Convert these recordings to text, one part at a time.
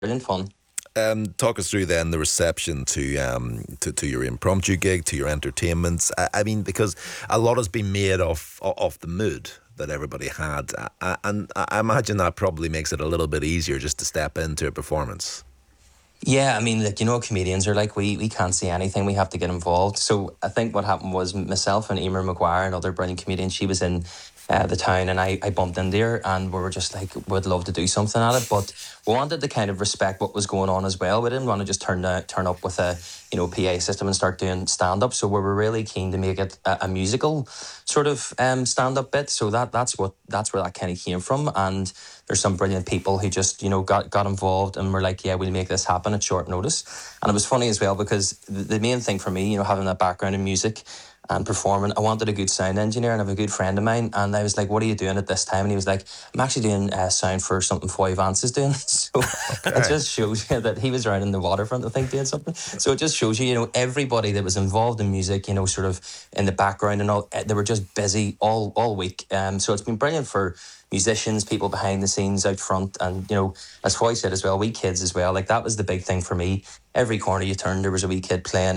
brilliant fun. Talk us through then the reception to your impromptu gig, to your entertainments. I mean, because a lot has been made of the mood that everybody had, and I imagine that probably makes it a little bit easier just to step into a performance. Yeah, I mean, like, you know what comedians are like. We can't see anything. We have to get involved. So I think what happened was myself and Emer McGuire, another brilliant comedian, she was in the town, and I bumped into her, and we were just like, would love to do something at it, but we wanted to kind of respect what was going on as well. We didn't want to just turn up with a PA system and start doing stand up. So we were really keen to make it a musical sort of stand up bit. So that's where that kind of came from, and there's some brilliant people who just got involved and were like, yeah, we'll make this happen at short notice. And it was funny as well because the main thing for me, having that background in music and performing, I wanted a good sound engineer, and I have a good friend of mine, and I was like, what are you doing at this time? And he was like, I'm actually doing sound for something Foy Vance is doing. So it Okay. just shows you that he was around in the waterfront, I think, doing something. So it just shows you, everybody that was involved in music, sort of in the background and all, they were just busy all week. So it's been brilliant for musicians, people behind the scenes, out front, and as Foy said as well, we kids as well. Like, that was the big thing for me. Every corner you turned, there was a wee kid playing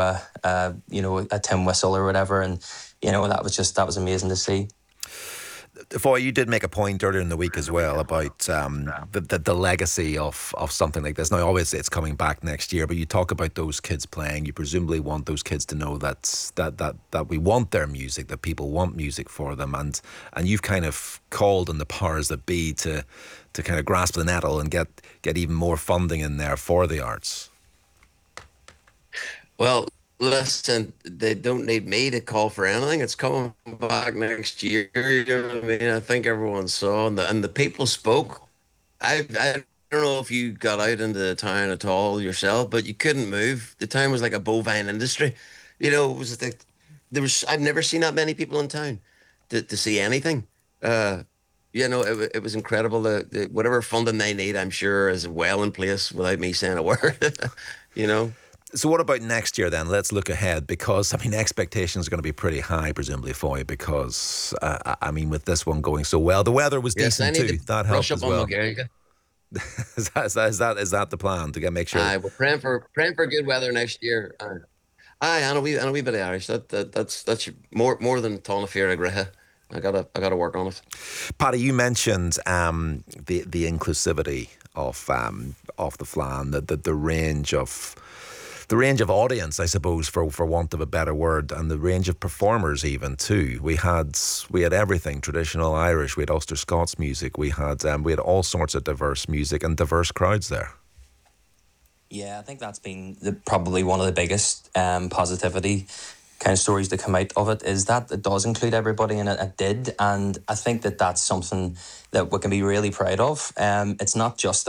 a tin whistle or whatever, and that was amazing to see. Foy, you did make a point earlier in the week as well about the legacy of something like this. Now, obviously, it's coming back next year, but you talk about those kids playing. You presumably want those kids to know that we want their music, that people want music for them, and you've kind of called on the powers that be to kind of grasp the nettle and get even more funding in there for the arts. Well, listen, they don't need me to call for anything. It's coming back next year. You know what I mean? I think everyone saw, and the people spoke. I don't know if you got out into the town at all yourself, but you couldn't move. The town was like a bovine industry. It was like I've never seen that many people in town to see anything. Uh, it was incredible. Whatever funding they need, I'm sure, is well in place without me saying a word. you know. So what about next year then? Let's look ahead because, I mean, expectations are going to be pretty high, presumably, for you because, I mean, with this one going so well, the weather was Yes, I decent need too. to That brush helped up as on my well. Gaelic. Is that the plan to make sure? We're praying for good weather next year. Aye, and a wee bit of Irish. That's more than Tána Fiara Greha. I gotta work on it. Paddy, you mentioned the inclusivity of the Flan, the range of audience, I suppose, for want of a better word, and the range of performers even too. We had everything: traditional Irish, we had Ulster Scots music, we had all sorts of diverse music and diverse crowds there. Yeah, I think that's been probably one of the biggest positivity kind of stories that come out of it, is that it does include everybody, and it did. And I think that that's something that we can be really proud of. It's not just